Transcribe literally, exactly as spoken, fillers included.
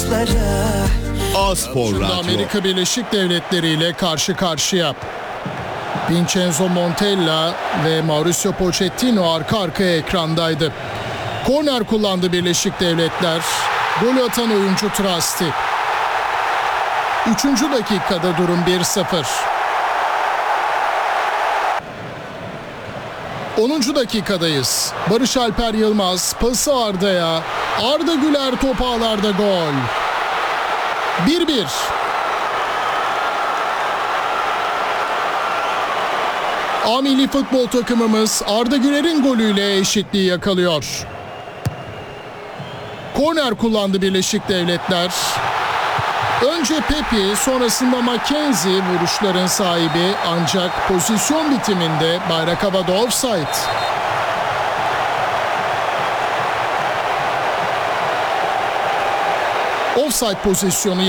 yıldızlara. A-Spor Şimdi Radyo. Amerika Birleşik Devletleri ile karşı karşıya. Vincenzo Montella ve Mauricio Pochettino arka arkaya ekrandaydı. Korner kullandı Birleşik Devletler. Golü atan oyuncu Trasti. Üçüncü dakikada durum bir sıfır. Onuncu dakikadayız. Barış Alper Yılmaz pası Arda'ya. Arda Güler top ağlarda gol. bir bir. A milli futbol takımımız Arda Güler'in golüyle eşitliği yakalıyor. Korner kullandı Birleşik Devletler. Önce Pepi, sonrasında Mackenzie vuruşların sahibi, ancak pozisyon bitiminde bayrak havada offside. Offside pozisyonu